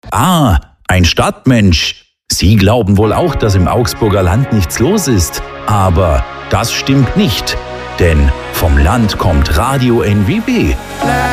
Ah, ein Stadtmensch. Sie glauben wohl auch, dass im Augsburger Land nichts los ist. Aber das stimmt nicht. Denn vom Land kommt Radio NWB.